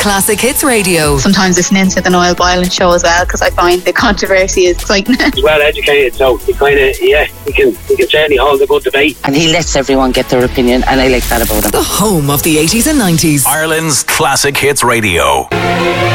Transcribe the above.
Classic Hits Radio. Sometimes listening to the Noel Boylan show as well, because I find the controversy is exciting. He's well educated, so he kind of, he can certainly hold a good debate. And he lets everyone get their opinion, and I like that about him. The home of the 80s and 90s. Ireland's Classic Hits Radio.